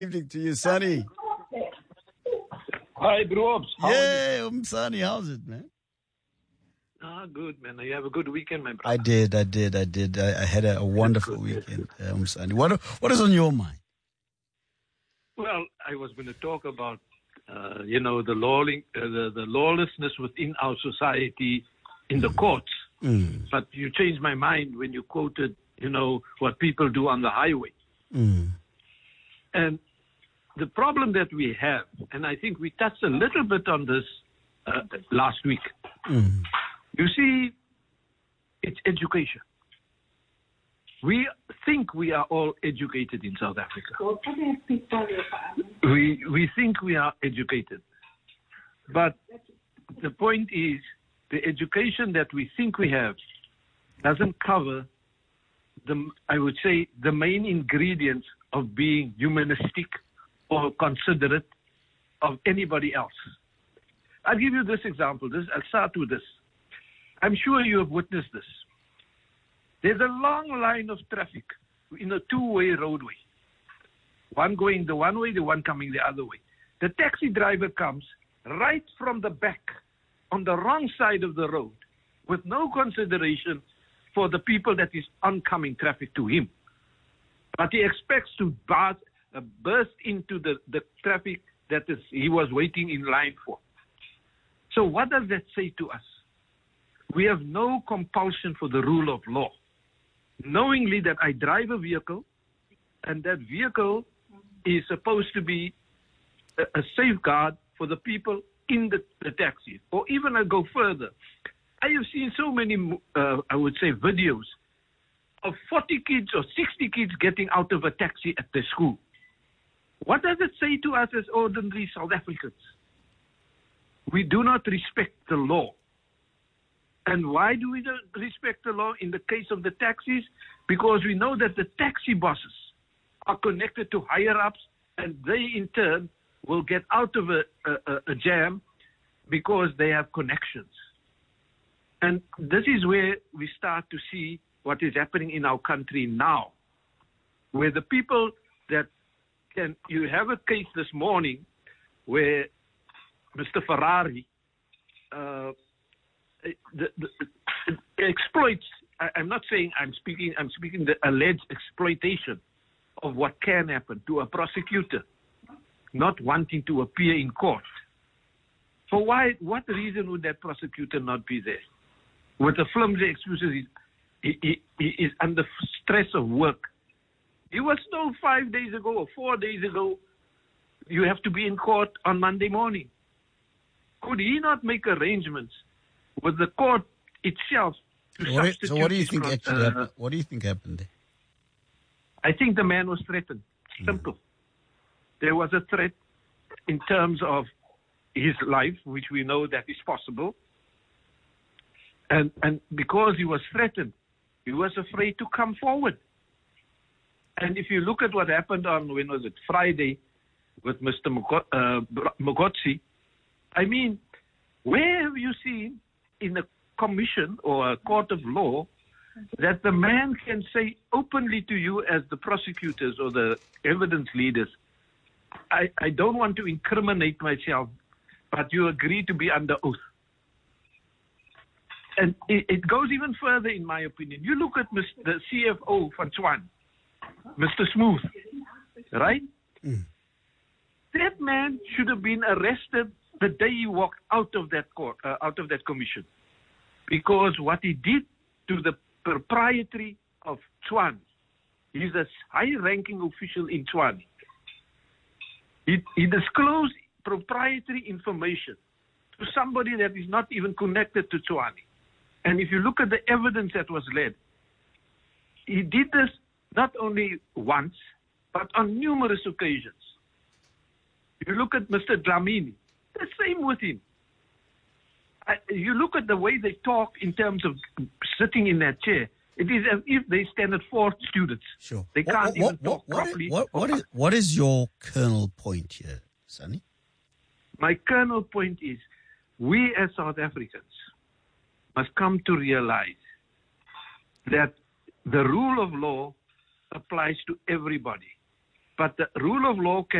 Evening to you, Sonny. Hi, bro. Yeah, Sonny, how's it, man? Good, man. You have a good weekend, my brother. I did. I had a wonderful weekend, Sonny. What is on your mind? Well, I was going to talk about, the lawlessness within our society in the courts. But you changed my mind when you quoted, what people do on the highway. And the problem that we have, and I think we touched a little bit on this last week. You see, it's education. We think we are all educated in South Africa. We think we are educated. But the point is, the education that we think we have doesn't cover the main ingredients of being humanistic or considerate of anybody else. I'll give you this example. I'll start with this. I'm sure you have witnessed this. There's a long line of traffic in a two-way roadway. One going the one way, the one coming the other way. The taxi driver comes right from the back on the wrong side of the road with no consideration for the people that is oncoming traffic to him. But he expects to burst into the traffic that he was waiting in line for. So what does that say to us? We have no compulsion for the rule of law. Knowingly that I drive a vehicle and that vehicle is supposed to be a safeguard for the people in the taxi. Or even I go further. I have seen so many, videos of 40 kids or 60 kids getting out of a taxi at the school. What does it say to us as ordinary South Africans? We do not respect the law. And why do we not respect the law in the case of the taxis? Because we know that the taxi bosses are connected to higher-ups, and they in turn will get out of a jam because they have connections. And this is where we start to see what is happening in our country now, where the people that you have a case this morning where Mr. Ferrari exploits. I'm not saying I'm speaking the alleged exploitation of what can happen to a prosecutor not wanting to appear in court. For what reason would that prosecutor not be there? With the flimsy excuses, he is under stress of work. He was told 5 days ago or 4 days ago, you have to be in court on Monday morning. Could he not make arrangements with the court itself to substitute? So what do you think actually happened? What do you think happened there? I think the man was threatened. Simple. There was a threat in terms of his life, which we know that is possible. And because he was threatened, he was afraid to come forward. And if you look at what happened on, Friday, with Mr. Mogotsi, I mean, where have you seen in a commission or a court of law that the man can say openly to you as the prosecutors or the evidence leaders, I don't want to incriminate myself, but you agree to be under oath. And it goes even further, in my opinion. You look at the CFO van Tshwane, Mr. Smooth, right? That man should have been arrested the day he walked out of that court, out of that commission, because what he did to the proprietary of Tshwane, he's a high-ranking official in Tshwane. He disclosed proprietary information to somebody that is not even connected to Tshwane. And if you look at the evidence that was led, he did this not only once, but on numerous occasions. You look at Mr. Dlamini, the same with him. You look at the way they talk in terms of sitting in that chair. It is as if they stand at 4 students. Sure. They can't even talk properly. What is your kernel point here, Sonny? My kernel point is we as South Africans must come to realize that the rule of law applies to everybody. But the rule of law can